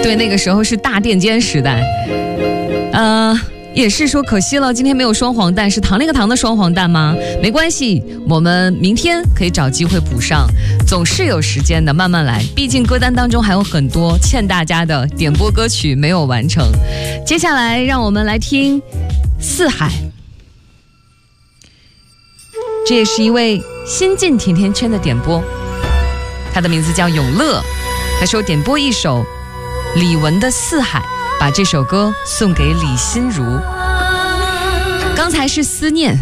对，那个时候是大垫肩时代。也是说可惜了，今天没有双黄蛋，是糖那个糖的双黄蛋吗？没关系，我们明天可以找机会补上，总是有时间的，慢慢来。毕竟歌单当中还有很多欠大家的点播歌曲没有完成。接下来让我们来听四海，这也是一位新进甜甜圈的点播，他的名字叫永乐，他说点播一首李玟的《四海》，把这首歌送给李心如。刚才是思念，